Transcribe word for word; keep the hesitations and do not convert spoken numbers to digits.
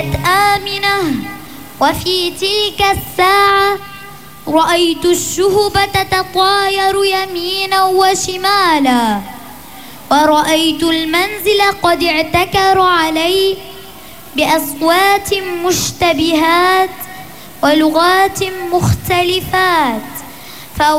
آمنة وفي تلك الساعة رأيت الشهب تتطاير يمينا وشمالا، ورأيت المنزل قد اعتكر عليه بأصوات مشتبهات ولغات مختلفات.